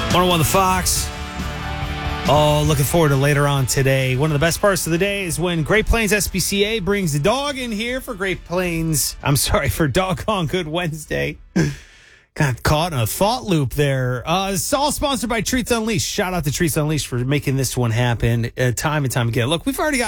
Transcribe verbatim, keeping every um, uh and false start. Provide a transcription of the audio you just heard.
one oh one The Fox. Oh, looking forward to later on today. One of the best parts of the day is when Great Plains S P C A brings the dog in here for Great Plains. I'm sorry, for Doggone Good Wednesday. Got caught in a thought loop there. Uh, it's all sponsored by Treats Unleashed. Shout out to Treats Unleashed for making this one happen uh, time and time again. Look, we've already got